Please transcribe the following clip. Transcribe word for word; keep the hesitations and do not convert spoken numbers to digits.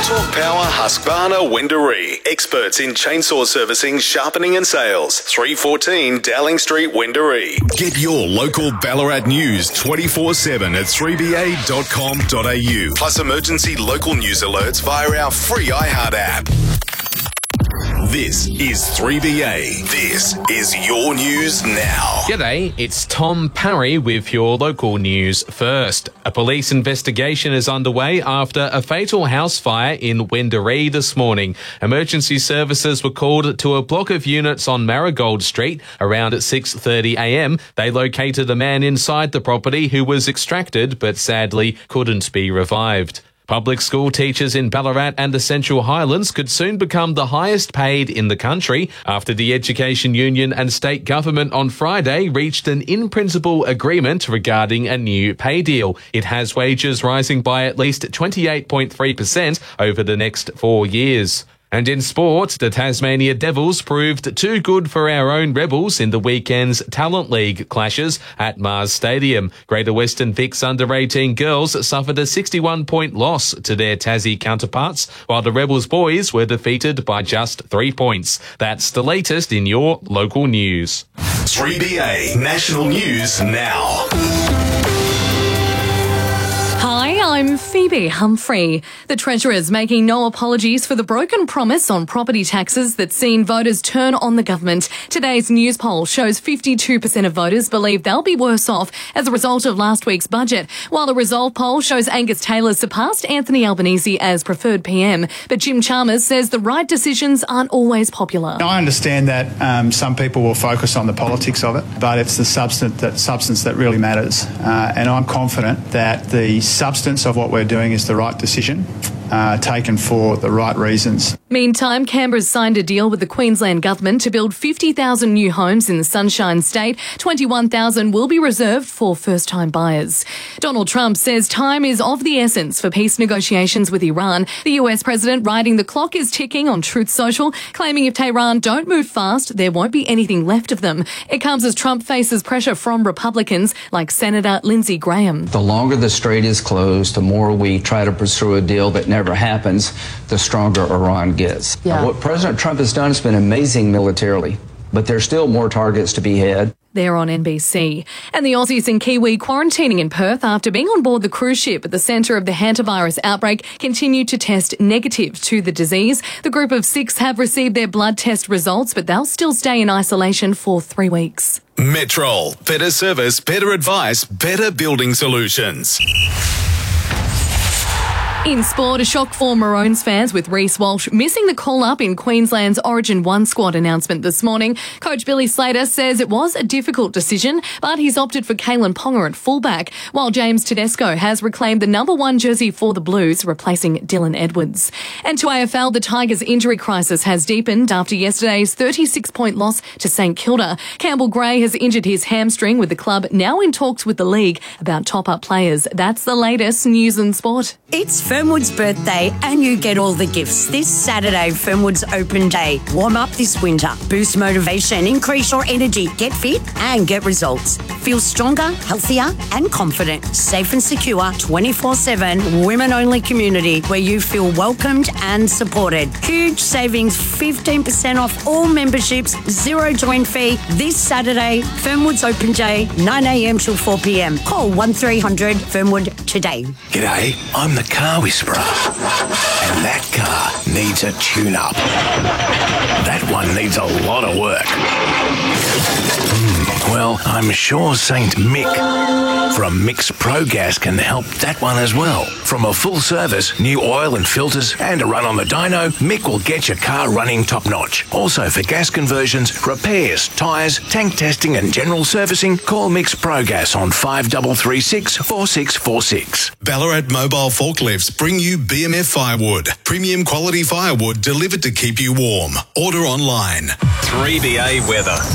Talk Power Husqvarna Wendouree. Experts in chainsaw servicing, sharpening and sales. three fourteen Dowling Street, Wendouree. Get your local Ballarat news twenty-four seven at three b a dot com dot a u. Plus emergency local news alerts via our free iHeart app. This is three B A. This is your news now. G'day, it's Tom Parry with your local news first. A police investigation is underway after a fatal house fire in Wendouree this morning. Emergency services were called to a block of units on Marigold Street around at six thirty a m. They located a man inside the property who was extracted but sadly couldn't be revived. Public school teachers in Ballarat and the Central Highlands could soon become the highest paid in the country after the Education Union and state government on Friday reached an in-principle agreement regarding a new pay deal. It has wages rising by at least twenty-eight point three percent over the next four years. And in sport, the Tasmania Devils proved too good for our own Rebels in the weekend's Talent League clashes at Mars Stadium. Greater Western Vics under eighteen girls suffered a sixty-one point loss to their Tassie counterparts, while the Rebels boys were defeated by just three points. That's the latest in your local news. three B A National News Now. Hi, I'm Phoebe Humphrey. The Treasurer is making no apologies for the broken promise on property taxes that's seen voters turn on the government. Today's news poll shows fifty-two percent of voters believe they'll be worse off as a result of last week's budget, while the Resolve poll shows Angus Taylor surpassed Anthony Albanese as preferred P M. But Jim Chalmers says the right decisions aren't always popular. I understand that um, some people will focus on the politics of it, but it's the substance that, substance that really matters. Uh, and I'm confident that the substance of what we're doing is the right decision, uh, taken for the right reasons. Meantime, Canberra's signed a deal with the Queensland Government to build fifty thousand new homes in the Sunshine State. twenty-one thousand will be reserved for first-time buyers. Donald Trump says time is of the essence for peace negotiations with Iran. The U S president writing the clock is ticking on Truth Social, claiming if Tehran don't move fast, there won't be anything left of them. It comes as Trump faces pressure from Republicans like Senator Lindsey Graham. The longer the strait is closed, the more we try to pursue a deal that never happens, the stronger Iran gets. Yeah. What President Trump has done has been amazing militarily, but there's still more targets to be had. They're on N B C. And the Aussies and Kiwi quarantining in Perth after being on board the cruise ship at the centre of the hantavirus outbreak continue to test negative to the disease. The group of six have received their blood test results, but they'll still stay in isolation for three weeks. Metrol. Better service, better advice, better building solutions. In sport, a shock for Maroons fans with Reece Walsh missing the call-up in Queensland's Origin one squad announcement this morning. Coach Billy Slater says it was a difficult decision, but he's opted for Kalen Ponga at fullback, while James Tedesco has reclaimed the number one jersey for the Blues, replacing Dylan Edwards. And to A F L, the Tigers' injury crisis has deepened after yesterday's thirty-six point loss to St Kilda. Campbell Gray has injured his hamstring, with the club now in talks with the league about top-up players. That's the latest news and sport. It's Fernwood's birthday and you get all the gifts this Saturday. Fernwood's Open Day. Warm up this winter. Boost motivation, increase your energy, get fit and get results. Feel stronger, healthier and confident. Safe and secure, twenty-four seven, women-only community where you feel welcomed and supported. Huge savings, fifteen percent off all memberships, zero join fee. This Saturday, Fernwood's Open Day, nine a m till four p m. Call one three hundred Fernwood today. G'day, I'm the car whisperer. And that car needs a tune-up. That one needs a lot of work. Mm, well, I'm sure Saint Mick from Mick's Pro Gas can help that one as well. From a full service, new oil and filters, and a run on the dyno, Mick will get your car running top-notch. Also for gas conversions, repairs, tyres, tank testing and general servicing, call Mick's Pro Gas on five three three six, four six four six. Ballarat Mobile Forklifts bring you B M F Firewood. Premium quality firewood delivered to keep you warm. Order online. three B A weather.